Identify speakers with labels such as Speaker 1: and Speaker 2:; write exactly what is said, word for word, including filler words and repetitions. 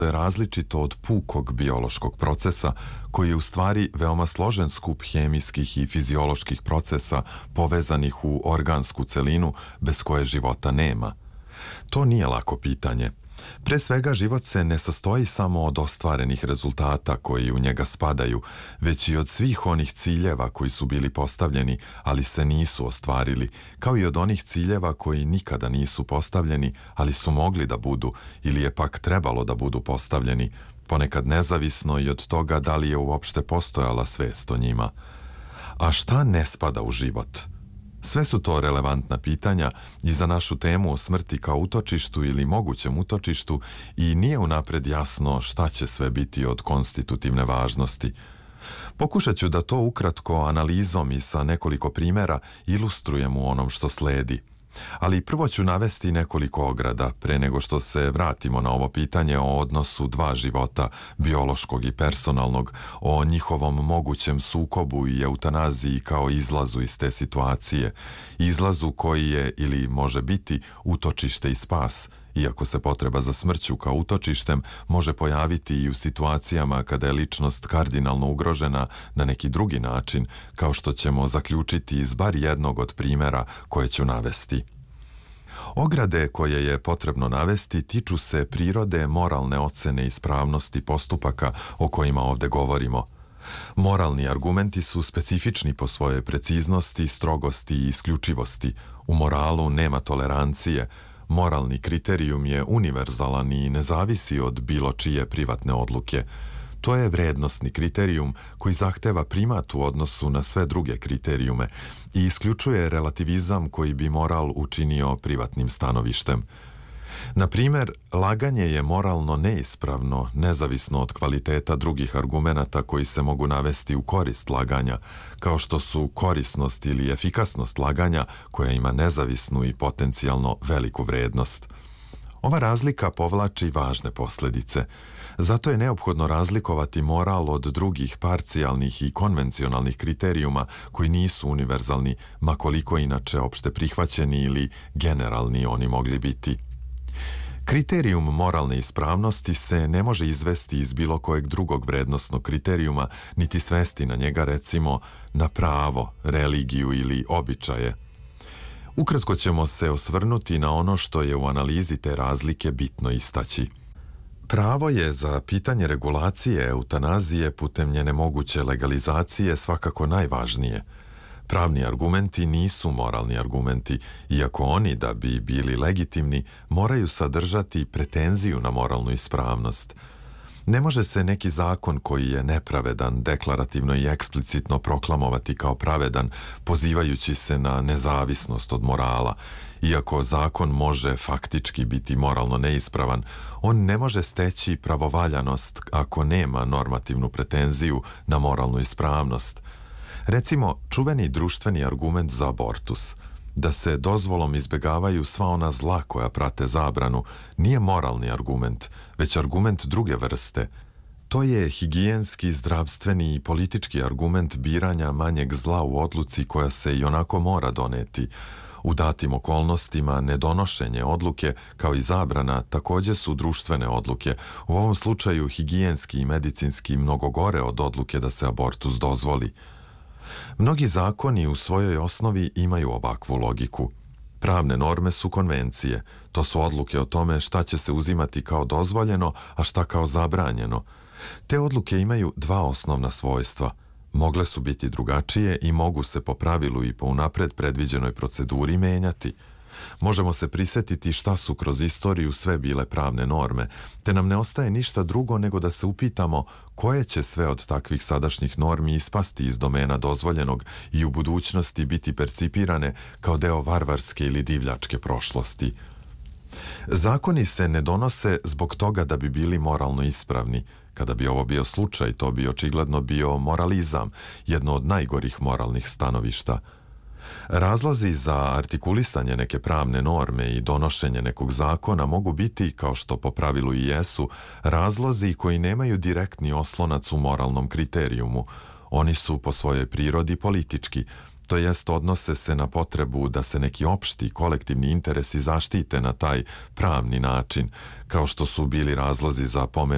Speaker 1: je različito od pukog biološkog procesa, koji je u stvari veoma složen skup hemijskih i fizioloških procesa povezanih u organsku celinu bez koje života nema. To nije lako pitanje. Pre svega, život se ne sastoji samo od ostvarenih rezultata koji u njega spadaju, već i od svih onih ciljeva koji su bili postavljeni, ali se nisu ostvarili, kao i od onih ciljeva koji nikada nisu postavljeni, ali su mogli da budu ili je pak trebalo da budu postavljeni, ponekad nezavisno i od toga da li je uopšte postojala svest o njima. A šta ne spada u život? Sve su to relevantna pitanja i za našu temu o smrti kao utočištu ili mogućem utočištu i nije unapred jasno šta će sve biti od konstitutivne važnosti. Pokušat ću da to ukratko analizom i sa nekoliko primjera ilustrujem u onom što sledi. Ali prvo ću navesti nekoliko ograda pre nego što se vratimo na ovo pitanje o odnosu dva života, biološkog i personalnog, o njihovom mogućem sukobu i eutanaziji kao izlazu iz te situacije, izlazu koji je ili može biti utočište i spas, iako se potreba za smrću kao utočištem može pojaviti i u situacijama kada je ličnost kardinalno ugrožena na neki drugi način, kao što ćemo zaključiti iz bar jednog od primjera koje ću navesti. Ograde koje je potrebno navesti tiču se prirode moralne ocene ispravnosti postupaka o kojima ovde govorimo. Moralni argumenti su specifični po svojoj preciznosti, strogosti i isključivosti. U moralu nema tolerancije. Moralni kriterijum je univerzalan i ne zavisi od bilo čije privatne odluke. To je vrednostni kriterijum koji zahteva primat u odnosu na sve druge kriterijume i isključuje relativizam koji bi moral učinio privatnim stanovištem. Na primjer, laganje je moralno neispravno, nezavisno od kvaliteta drugih argumenata koji se mogu navesti u korist laganja, kao što su korisnost ili efikasnost laganja koja ima nezavisnu i potencijalno veliku vrednost. Ova razlika povlači važne posljedice. Zato je neophodno razlikovati moral od drugih parcijalnih i konvencionalnih kriterijuma koji nisu univerzalni, ma koliko inače opšte prihvaćeni ili generalni oni mogli biti. Kriterijum moralne ispravnosti se ne može izvesti iz bilo kojeg drugog vrednostnog kriterijuma, niti svesti na njega, recimo, na pravo, religiju ili običaje. Ukratko ćemo se osvrnuti na ono što je u analizi te razlike bitno istaći. Pravo je za pitanje regulacije eutanazije putem njene moguće legalizacije svakako najvažnije. Pravni argumenti nisu moralni argumenti, iako oni, da bi bili legitimni, moraju sadržati pretenziju na moralnu ispravnost. Ne može se neki zakon koji je nepravedan deklarativno i eksplicitno proklamovati kao pravedan, pozivajući se na nezavisnost od morala. Iako zakon može faktički biti moralno neispravan, on ne može steći pravovaljanost ako nema normativnu pretenziju na moralnu ispravnost. Recimo, čuveni društveni argument za abortus, da se dozvolom izbegavaju sva ona zla koja prate zabranu, nije moralni argument, već argument druge vrste. To je higijenski, zdravstveni i politički argument biranja manjeg zla u odluci koja se i onako mora doneti. U datim okolnostima nedonošenje odluke, kao i zabrana, također su društvene odluke, u ovom slučaju higijenski i medicinski mnogo gore od odluke da se abortus dozvoli. Mnogi zakoni u svojoj osnovi imaju ovakvu logiku. Pravne norme su konvencije, to su odluke o tome šta će se uzimati kao dozvoljeno, a šta kao zabranjeno. Te odluke imaju dva osnovna svojstva. Mogle su biti drugačije i mogu se po pravilu i po unapred predviđenoj proceduri menjati. Možemo se prisjetiti šta su kroz istoriju sve bile pravne norme, te nam ne ostaje ništa drugo nego da se upitamo koje će sve od takvih sadašnjih normi ispasti iz domena dozvoljenog i u budućnosti biti percipirane kao deo varvarske ili divljačke prošlosti. Zakoni se ne donose zbog toga da bi bili moralno ispravni. Kada bi ovo bio slučaj, to bi očigledno bio moralizam, jedno od najgorih moralnih stanovišta. Razlozi za artikulisanje neke pravne norme i donošenje nekog zakona mogu biti, kao što po pravilu i jesu, razlozi koji nemaju direktni oslonac u moralnom kriterijumu. Oni su po svojoj prirodi politički, to jest odnose se na potrebu da se neki opšti kolektivni interesi zaštite na taj pravni način, kao što su bili razlozi za pomenuti